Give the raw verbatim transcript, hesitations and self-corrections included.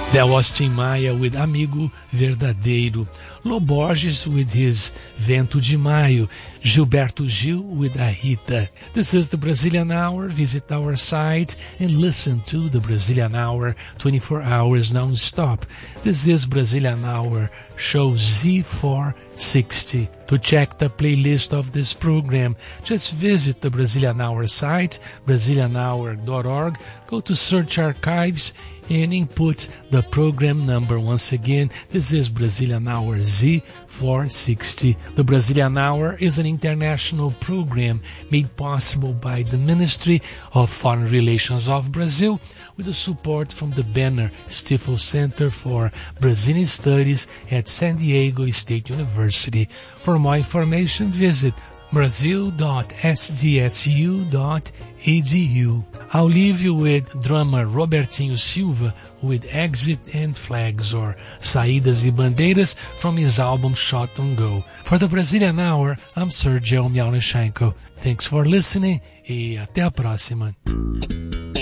That was Tim Maia with Amigo Verdadeiro, Lô Borges with his Vento de Maio, Gilberto Gil with A Rita. This is the Brazilian Hour. Visit our site and listen to the Brazilian Hour twenty-four hours non-stop. This is Brazilian Hour, show Z four sixty. To check the playlist of this program, just visit the Brazilian Hour site, brazilian hour dot org, go to Search Archives, and input the program number. Once again, this is Brazilian Hour Z four sixty. The Brazilian Hour is an international program made possible by the Ministry of Foreign Relations of Brazil with the support from the Banner Stifel Center for Brazilian Studies at San Diego State University. For more information, visit brazil dot s d s u dot e d u. I'll leave you with drummer Robertinho Silva with Exit and Flags, or Saídas e Bandeiras, from his album Shot on Go. For the Brazilian Hour, I'm Sergio Miaunechenko. Thanks for listening e até a próxima.